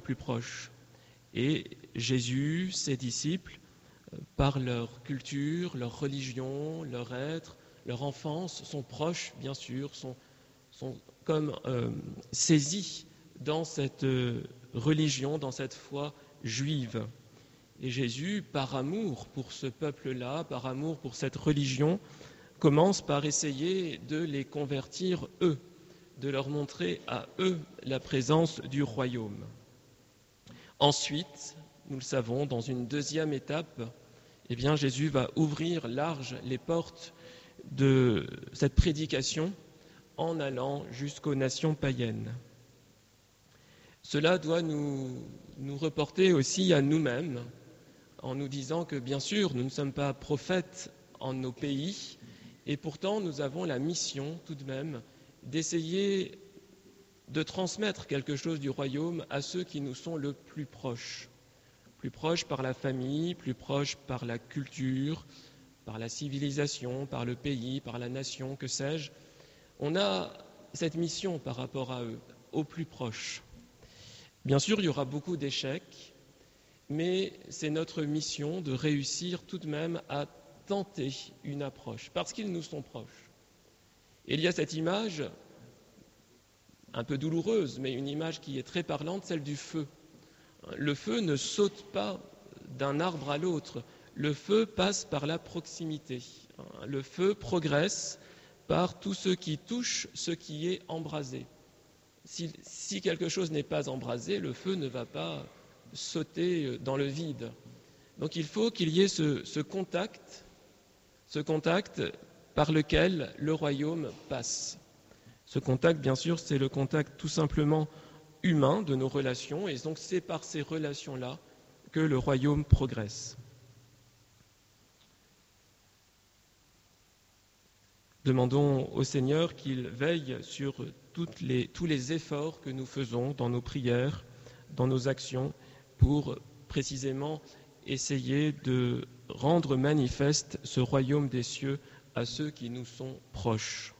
plus proches. Et Jésus, ses disciples, par leur culture, leur religion, leur être, leur enfance, sont proches, bien sûr, sont comme saisis dans cette religion, dans cette foi juive. Et Jésus, par amour pour ce peuple-là, par amour pour cette religion, commence par essayer de les convertir eux, de leur montrer à eux la présence du royaume. Ensuite, nous le savons, dans une deuxième étape, eh bien, Jésus va ouvrir large les portes de cette prédication en allant jusqu'aux nations païennes. Cela doit nous reporter aussi à nous-mêmes, en nous disant que, bien sûr, nous ne sommes pas prophètes en nos pays, et pourtant nous avons la mission, tout de même, d'essayer de transmettre quelque chose du royaume à ceux qui nous sont le plus proches par la famille, plus proches par la culture, par la civilisation, par le pays, par la nation, que sais-je. On a cette mission par rapport à eux, aux plus proches. Bien sûr, il y aura beaucoup d'échecs, mais c'est notre mission de réussir tout de même à tenter une approche, parce qu'ils nous sont proches. Et il y a cette image, un peu douloureuse, mais une image qui est très parlante, celle du feu. Le feu ne saute pas d'un arbre à l'autre, le feu passe par la proximité. Le feu progresse par tout ce qui touche ce qui est embrasé. Si quelque chose n'est pas embrasé, le feu ne va pas sauter dans le vide. Donc il faut qu'il y ait ce contact par lequel le royaume passe. Ce contact, bien sûr, c'est le contact tout simplement humain de nos relations, et donc c'est par ces relations-là que le royaume progresse. Demandons au Seigneur qu'il veille sur tous les efforts que nous faisons dans nos prières, dans nos actions, pour précisément essayer de rendre manifeste ce royaume des cieux à ceux qui nous sont proches.